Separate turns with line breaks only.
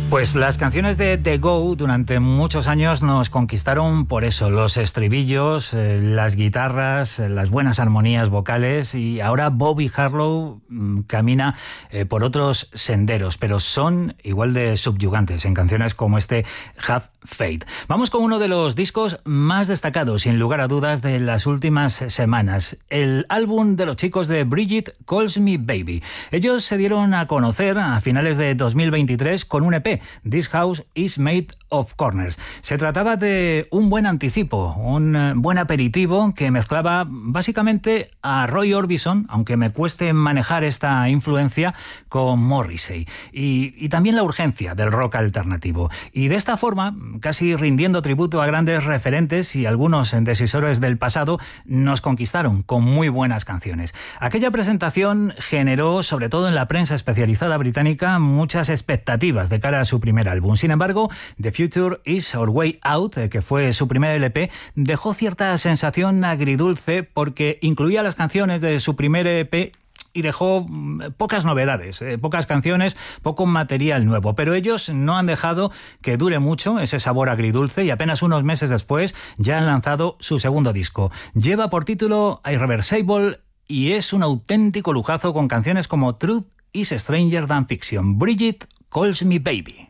Pues las canciones de The Go durante muchos años nos conquistaron por eso, los estribillos, las guitarras, las buenas armonías vocales, y ahora Bobby Harlow camina por otros senderos, pero son igual de subyugantes en canciones como este Have Faith. Vamos con uno de los discos más destacados, sin lugar a dudas, de las últimas semanas, el álbum de los chicos de Bridget Calls Me Baby. Ellos se dieron a conocer a finales de 2023 con un EP, This House is Made of Corners. Se trataba de un buen anticipo, un buen aperitivo que mezclaba básicamente a Roy Orbison, aunque me cueste manejar esta influencia, con Morrissey, y también la urgencia del rock alternativo. Y de esta forma, casi rindiendo tributo a grandes referentes y algunos decisores del pasado, nos conquistaron con muy buenas canciones. Aquella presentación generó, sobre todo en la prensa especializada británica, muchas expectativas de cara a su primer álbum. Sin embargo, The Future Is Our Way Out, que fue su primer LP, dejó cierta sensación agridulce porque incluía las canciones de su primer EP y dejó pocas novedades, pocas canciones, poco material nuevo. Pero ellos no han dejado que dure mucho ese sabor agridulce y apenas unos meses después ya han lanzado su segundo disco. Lleva por título Irreversible y es un auténtico lujazo con canciones como Truth is Stranger Than Fiction. Bridget Calls Me Baby.